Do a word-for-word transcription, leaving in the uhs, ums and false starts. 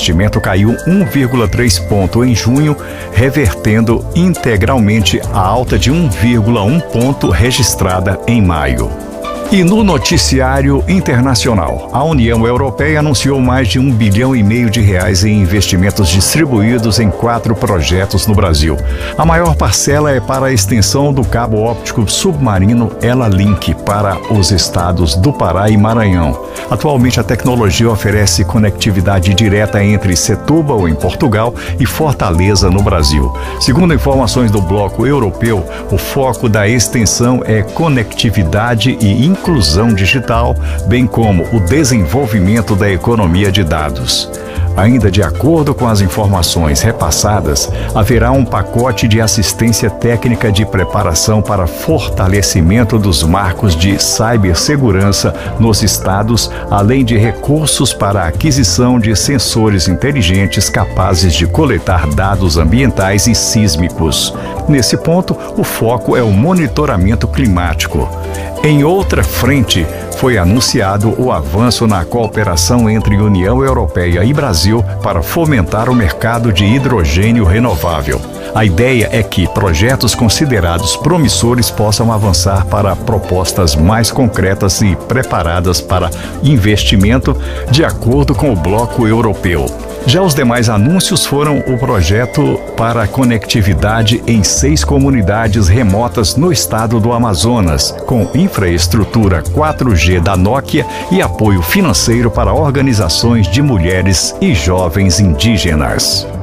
investimento caiu um vírgula três ponto em junho, revertendo integralmente a alta de um vírgula um ponto registrada em maio. E no noticiário internacional, a União Europeia anunciou mais de um bilhão e meio de reais em investimentos distribuídos em quatro projetos no Brasil. A maior parcela é para a extensão do cabo óptico submarino Ela Link para os estados do Pará e Maranhão. Atualmente, a tecnologia oferece conectividade direta entre Setúbal, em Portugal, e Fortaleza, no Brasil. Segundo informações do Bloco Europeu, o foco da extensão é conectividade e inclusão digital, bem como o desenvolvimento da economia de dados. Ainda de acordo com as informações repassadas, haverá um pacote de assistência técnica de preparação para fortalecimento dos marcos de cibersegurança nos estados, além de recursos para a aquisição de sensores inteligentes capazes de coletar dados ambientais e sísmicos. Nesse ponto, o foco é o monitoramento climático. Em outra frente, foi anunciado o avanço na cooperação entre União Europeia e Brasil para fomentar o mercado de hidrogênio renovável. A ideia é que projetos considerados promissores possam avançar para propostas mais concretas e preparadas para investimento, de acordo com o Bloco Europeu. Já os demais anúncios foram o projeto para conectividade em seis comunidades remotas no estado do Amazonas, com infraestrutura quatro G da Nokia e apoio financeiro para organizações de mulheres e jovens indígenas.